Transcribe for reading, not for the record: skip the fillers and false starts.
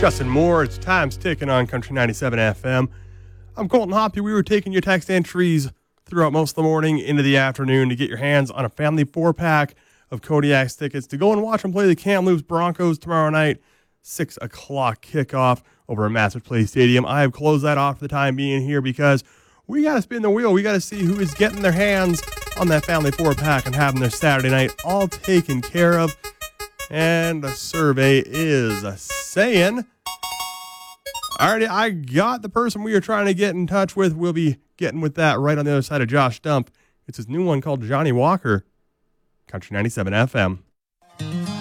Justin Moore, it's time's ticking on Country 97 FM. I'm Colton Hoppy. We were taking your text entries throughout most of the morning into the afternoon to get your hands on a family 4-pack of Kodiak's tickets to go and watch them play the Kamloops Broncos tomorrow night, 6 o'clock kickoff over at Massett Place Stadium. I have closed that off for the time being here because we got to spin the wheel. We got to see who is getting their hands on that family 4-pack and having their Saturday night all taken care of. And the survey is saying, alrighty, I got the person we are trying to get in touch with. We'll be getting with that right on the other side of Josh Dump. It's his new one called Johnny Walker. Country 97 FM.